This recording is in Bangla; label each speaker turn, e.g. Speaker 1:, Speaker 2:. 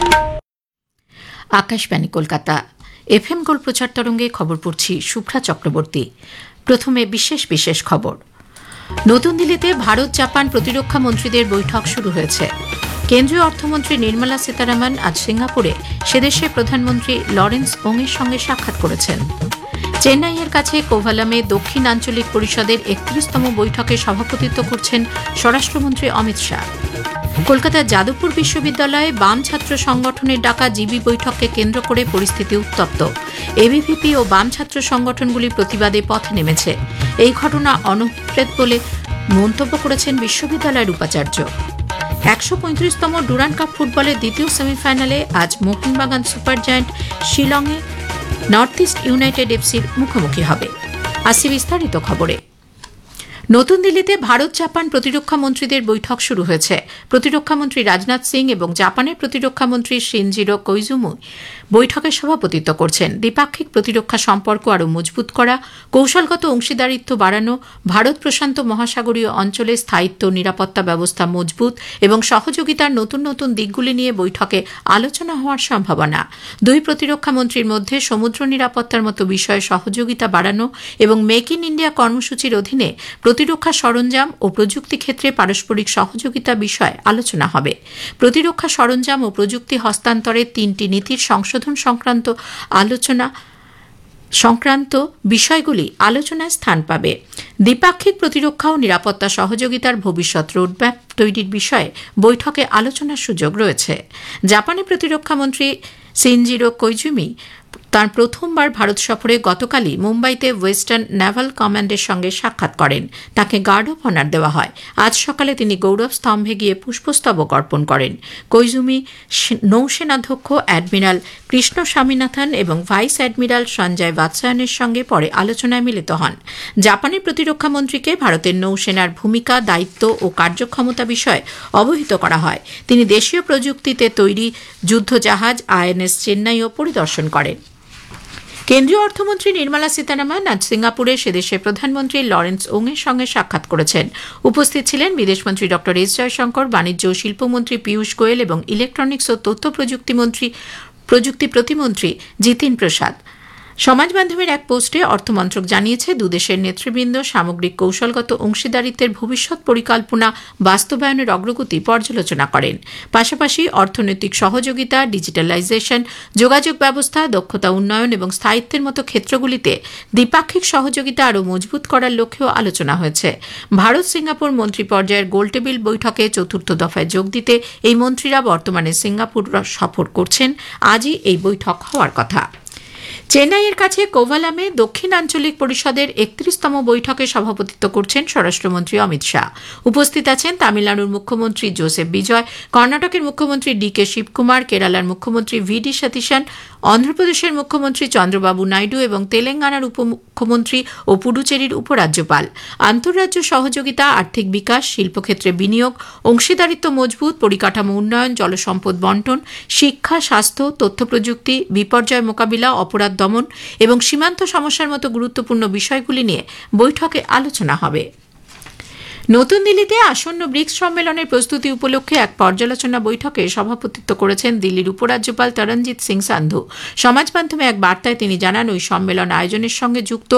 Speaker 1: আকাশবাণী কলকাতা এফএম গোল্ড প্রচার তরঙ্গে খবর পড়ছি শুভ্রা চক্রবর্তী। প্রথমে বিশেষ বিশেষ খবর। নতুন দিল্লিতে ভারত জাপান প্রতিরক্ষা মন্ত্রীদের বৈঠক শুরু হয়েছে। কেন্দ্রীয় অর্থমন্ত্রী নির্মলা সীতারামন আজ সিঙ্গাপুরে সেদেশের প্রধানমন্ত্রী লরেন্স ওংয়ের সঙ্গে সাক্ষাৎ করেছেন। চেন্নাইয়ের কাছে কোভালামে দক্ষিণ আঞ্চলিক পরিষদের ৩১তম বৈঠকে সভাপতিত্ব করছেন স্বরাষ্ট্রমন্ত্রী অমিত শাহ। কলকাতার যাদবপুর বিশ্ববিদ্যালয়ে বাম ছাত্র সংগঠনের ডাকা জিবি বৈঠককে কেন্দ্র করে পরিস্থিতি উত্তপ্ত। এবিভিপি ও বাম ছাত্র সংগঠনগুলি প্রতিবাদে পথে নেমেছে। এই ঘটনা অনভিপ্রেত বলে মন্তব্য করেছেন বিশ্ববিদ্যালয়ের উপাচার্য। ১৩৫তম ডুরান্ড কাপ ফুটবলের দ্বিতীয় সেমিফাইনালে আজ মোহনবাগান সুপার জায়ান্ট শিলংয়ে নর্থ ইস্ট ইউনাইটেড এফসির মুখোমুখি হবে। আসি বিস্তারিত খবরে। নতুন দিল্লিতে ভারত জাপান প্রতিরক্ষা মন্ত্রীদের বৈঠক শুরু হয়েছে। প্রতিরক্ষামন্ত্রী রাজনাথ সিং এবং জাপানের প্রতিরক্ষামন্ত্রী শিনজিরো কোইজুমি বৈঠকে সভাপতিত্ব করছেন। দ্বিপাক্ষিক প্রতিরক্ষা সম্পর্ক আরও মজবুত করা, কৌশলগত অংশীদারিত্ব বাড়ানো, ভারত প্রশান্ত মহাসাগরীয় অঞ্চলে স্থায়িত্ব নিরাপত্তা ব্যবস্থা মজবুত এবং সহযোগিতার নতুন নতুন দিকগুলি নিয়ে বৈঠকে আলোচনা হওয়ার সম্ভাবনা। দুই প্রতিরক্ষামন্ত্রীর মধ্যে সমুদ্র নিরাপত্তার মতো বিষয়ে সহযোগিতা বাড়ানো এবং মেক ইন ইন্ডিয়া কর্মসূচির অধীনে প্রতিরক্ষা সরঞ্জাম ও প্রযুক্তি ক্ষেত্রে পারস্পরিক সহযোগিতা বিষয়ে আলোচনা হবে। প্রতিরক্ষা সরঞ্জাম ও প্রযুক্তি হস্তান্তরের ৩টি নীতির সংশোধন সংক্রান্ত বিষয়গুলি আলোচনায় স্থান পাবে। দ্বিপাক্ষিক প্রতিরক্ষা ও নিরাপত্তা সহযোগিতার ভবিষ্যৎ রোডম্যাপ তৈরির বিষয়ে বৈঠকে আলোচনার সুযোগ রয়েছে। জাপানের প্রতিরক্ষামন্ত্রী শিনজিরো কোইজুমি তাঁর প্রথমবার ভারত সফরে গতকালই মুম্বাইতে ওয়েস্টার্ন নেভাল কমান্ডের সঙ্গে সাক্ষাৎ করেন। তাকে গার্ড অফ অনার দেওয়া হয়। আজ সকালে তিনি গৌরব স্তম্ভে গিয়ে পুষ্পস্তবক অর্পণ করেন। কোইজুমি নৌসেনাধ্যক্ষ অ্যাডমিরাল কৃষ্ণ স্বামীনাথন এবং ভাইস অ্যাডমিরাল সঞ্জয় বাৎসায়নের সঙ্গে পরে আলোচনায় মিলিত হন। জাপানের প্রতিরক্ষামন্ত্রীকে ভারতের নৌসেনার ভূমিকা, দায়িত্ব ও কার্যক্ষমতা বিষয়ে অবহিত করা হয়। তিনি দেশীয় প্রযুক্তিতে তৈরি যুদ্ধজাহাজ আইএনএস চেন্নাইও পরিদর্শন করেন। কেন্দ্রীয় অর্থমন্ত্রী নির্মলা সীতারামন আজ সিঙ্গাপুরে সেদেশের প্রধানমন্ত্রী লরেন্স ওংয়ের সঙ্গে সাক্ষাৎ করেছেন। উপস্থিত ছিলেন বিদেশমন্ত্রী ড এস জয়শঙ্কর, বাণিজ্য ও শিল্পমন্ত্রী পীয়ূষ গোয়েল এবং ইলেকট্রনিক্স ও তথ্য প্রযুক্তি প্রতিমন্ত্রী জিতিন প্রসাদ। সমাজ মাধ্যমের এক পোস্টে অর্থমন্ত্রক জানিয়েছে, দুদেশের নেতৃবৃন্দ সামগ্রিক কৌশলগত অংশীদারিত্বের ভবিষ্যৎ পরিকল্পনা বাস্তবায়নের অগ্রগতি পর্যালোচনা করেন। পাশাপাশি অর্থনৈতিক সহযোগিতা, ডিজিটালাইজেশন, যোগাযোগ ব্যবস্থা, দক্ষতা উন্নয়ন এবং স্থায়িত্বের মতো ক্ষেত্রগুলিতে দ্বিপাক্ষিক সহযোগিতা আরও মজবুত করার লক্ষ্যেও আলোচনা হয়েছে। ভারত সিঙ্গাপুর মন্ত্রী পর্যায়ের গোলটেবিল বৈঠকে চতুর্থ দফায় যোগ দিতে এই মন্ত্রীরা বর্তমানে সিঙ্গাপুর সফর করছেন। আজই এই বৈঠক হওয়ার কথা। চেন্নাইয়ের কাছে কোভালামে দক্ষিণ আঞ্চলিক পরিষদের ৩১তম বৈঠকে সভাপতিত্ব করছেন স্বরাষ্ট্রমন্ত্রী অমিত শাহ। উপস্থিত আছেন তামিলনাড়ুর মুখ্যমন্ত্রী জোসেফ বিজয়, কর্ণাটকের মুখ্যমন্ত্রী ডিকে শিবকুমার, কেরালার মুখ্যমন্ত্রী ভিডি সতীশন, অন্ধ্রপ্রদেশের মুখ্যমন্ত্রী চন্দ্রবাবু নাইডু এবং তেলেঙ্গানার উপমুখ্যমন্ত্রী ও পুডুচেরির উপরাজ্যপাল। আন্তঃরাজ্য সহযোগিতা, আর্থিক বিকাশ, শিল্পক্ষেত্রে বিনিয়োগ, অংশীদারিত্ব মজবুত, পরিকাঠামো উন্নয়ন, জলসম্পদ বন্টন, শিক্ষা, স্বাস্থ্য, তথ্য প্রযুক্তি, বিপর্যয় মোকাবিলা, অপরাধ দমন এবং সীমান্ত সমস্যার মতো গুরুত্বপূর্ণ বিষয়গুলি নিয়ে বৈঠকে আলোচনা হবে। নতুন দিল্লিতে আসন্ন ব্রিক্স সম্মেলনের প্রস্তুতি উপলক্ষে এক পর্যালোচনা বৈঠকে সভাপতিত্ব করেছেন দিল্লির উপরাজ্যপাল তরণজিৎ সিং সান্ধু। সমাজ মাধ্যমে এক বার্তায় তিনি জানান, ওই সম্মেলন আয়োজনের সঙ্গে যুক্ত